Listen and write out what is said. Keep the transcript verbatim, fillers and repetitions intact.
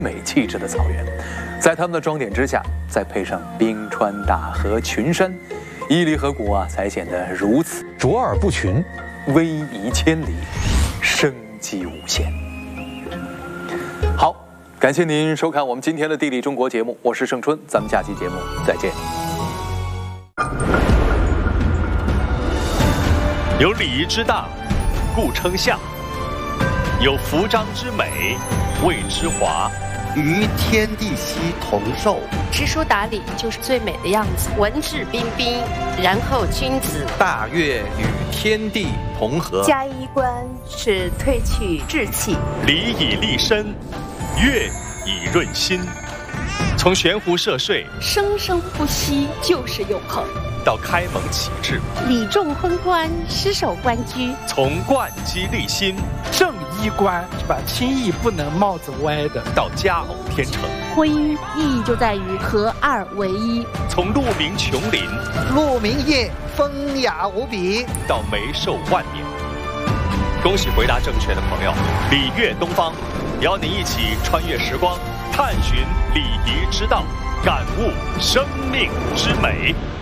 美气质的草原。在他们的装点之下，再配上冰川大河群山，伊犁河谷啊，才显得如此卓尔不群， 威仪千里，生机无限。好，感谢您收看我们今天的《地理中国》节目，我是盛春，咱们下期节目再见。 有礼仪之大，故称象；有服装之美，谓之华。 与天地熙同寿， 知书达理就是最美的样子，文质彬彬，然后君子。 大悦与天地同和， 加衣冠是褪去稚气， 礼以立身，乐以润心。从悬壶涉水， 生生不息就是永恒； 到开蒙启智， 礼重婚冠，失守官居； 从贯机立心， 正衣冠是吧？轻易不能帽子歪的； 到佳偶天成， 婚姻意义就在于合二为一； 从鹿鸣琼林， 鹿鸣夜，风雅无比； 到眉寿万年。恭喜回答正确的朋友，礼乐东方，邀您一起穿越时光，探寻礼仪之道，感悟生命之美。